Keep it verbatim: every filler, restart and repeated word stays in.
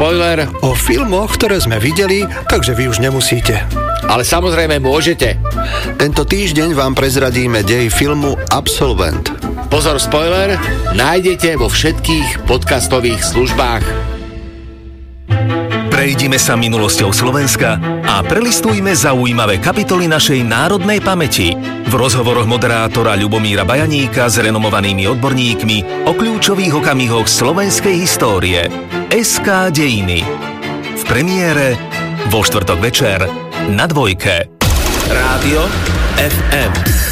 spoiler o filmoch, ktoré sme videli, takže vy už nemusíte. Ale samozrejme môžete. Tento týždeň vám prezradíme dej filmu Absolvent. Pozor, spoiler nájdete vo všetkých podcastových službách. Prejdime sa minulosťou Slovenska a prelistujme zaujímavé kapitoly našej národnej pamäti v rozhovoroch moderátora Ľubomíra Bajaníka s renomovanými odborníkmi o kľúčových okamihoch slovenskej histórie. es ká Dejiny. V premiére vo štvrtok večer na Dvojke. Rádio ef em.